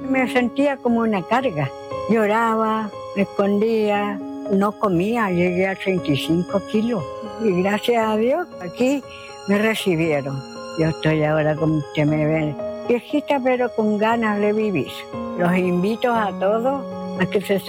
Me sentía como una carga. Lloraba, me escondía, no comía, llegué a 35 kilos. Y gracias a Dios, aquí me recibieron. Yo estoy ahora, como usted me ve, viejita, pero con ganas de vivir. Los invito a todos a que se